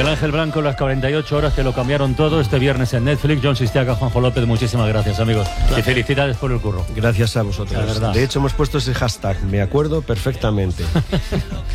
Miguel Ángel Blanco, las 48 horas que lo cambiaron todo, este viernes en Netflix. John Sistiaga, Juanjo López, muchísimas gracias, amigos. Gracias. Y felicidades por el curro. Gracias a vosotros. De hecho, hemos puesto ese hashtag, me acuerdo perfectamente.